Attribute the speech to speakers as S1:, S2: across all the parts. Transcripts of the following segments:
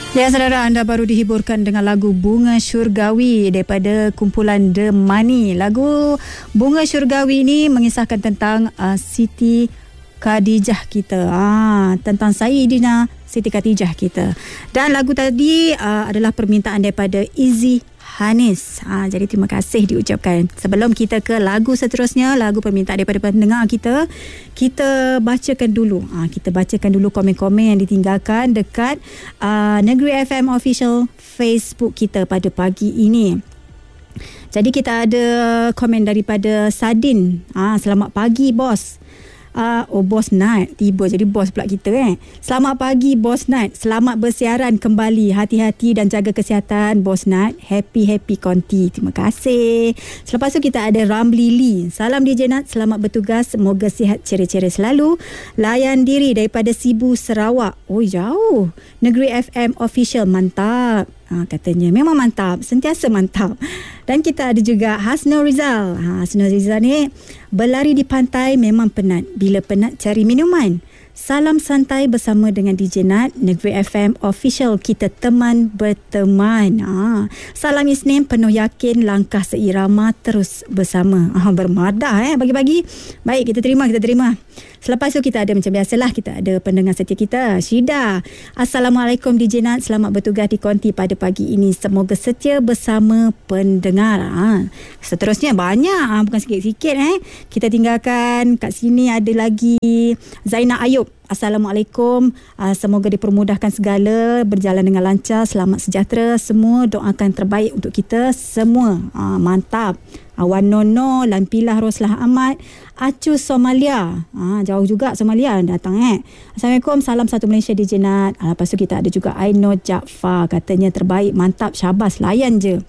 S1: Ya, saudara, anda baru dihiburkan dengan lagu Bunga Syurgawi daripada kumpulan The Money. Lagu Bunga Syurgawi ini mengisahkan tentang Siti Khadijah kita. Tentang Sayyidina Siti Khadijah kita. Dan lagu tadi adalah permintaan daripada Izzy Hanis. Jadi terima kasih diucapkan. Sebelum kita ke lagu seterusnya, lagu permintaan daripada pendengar kita, kita bacakan dulu. Kita bacakan dulu komen-komen yang ditinggalkan dekat Negeri FM Official Facebook kita pada pagi ini. Jadi kita ada komen daripada Sadin. Selamat pagi bos. Bos Nat tiba jadi bos pula kita Selamat pagi Bos Nat, selamat bersiaran kembali, hati-hati dan jaga kesihatan Bos Nat, happy konti. Terima kasih. Selepas tu kita ada Ramli Lee. Salam DJ Nat, selamat bertugas, semoga sihat ceria-ceria selalu. Layan diri daripada Sibu Sarawak. Jauh. Negeri FM Official, mantap. Katanya memang mantap, sentiasa mantap. Dan kita ada juga Hasnul Rizal. Hasnul Rizal ni berlari di pantai memang penat. Bila penat cari minuman. Salam santai bersama dengan DJ Nat, Negeri FM Official, kita teman berteman. Salam Isnin penuh yakin, langkah seirama terus bersama. Bermadah bagi-bagi. Baik, kita terima. Selepas tu kita ada macam biasalah, kita ada pendengar setia kita, Syida. Assalamualaikum DJ Nat, selamat bertugas di konti pada pagi ini. Semoga setia bersama pendengar. Seterusnya banyak, bukan sikit-sikit. Kita tinggalkan kat sini ada lagi Zainal Ayub. Assalamualaikum, semoga dipermudahkan segala, berjalan dengan lancar, selamat sejahtera semua, doakan terbaik untuk kita semua. Mantap. Awan Nono, Lampilah Roslah Ahmad, Acu Somalia. Jauh juga Somalia datang. Assalamualaikum, salam satu Malaysia DJ Nat. Lepas tu kita ada juga Aino Jaafar, katanya terbaik, mantap, syabas, layan je.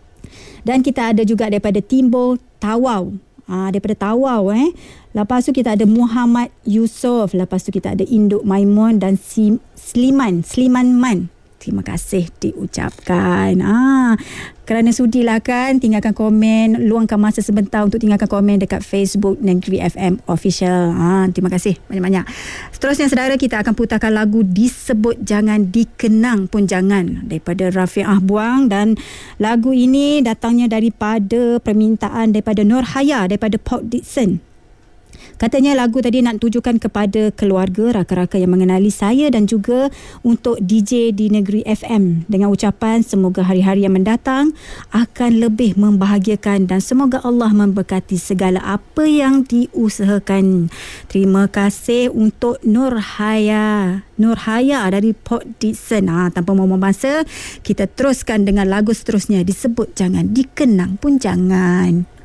S1: Dan kita ada juga daripada Timbul Tawau. Daripada Tawau Lepas tu kita ada Muhammad Yusof. Lepas tu kita ada Induk Maimun dan Sliman Man. Terima kasih diucapkan. Kerana sudilah kan, tinggalkan komen, luangkan masa sebentar untuk tinggalkan komen dekat Facebook Negeri FM Official. Terima kasih banyak-banyak. Seterusnya saudara, kita akan putarkan lagu Disebut Jangan Dikenang Pun Jangan daripada Rafi'ah Buang, dan lagu ini datangnya daripada permintaan daripada Nur Haya daripada Port Dickson. Katanya lagu tadi nak tujukan kepada keluarga, rakan-rakan yang mengenali saya dan juga untuk DJ di Negeri FM dengan ucapan semoga hari-hari yang mendatang akan lebih membahagiakan dan semoga Allah memberkati segala apa yang diusahakan. Terima kasih untuk Nur Haya dari Port Dickson. Tanpa membuang masa, kita teruskan dengan lagu seterusnya, Disebut Jangan Dikenang Pun Jangan.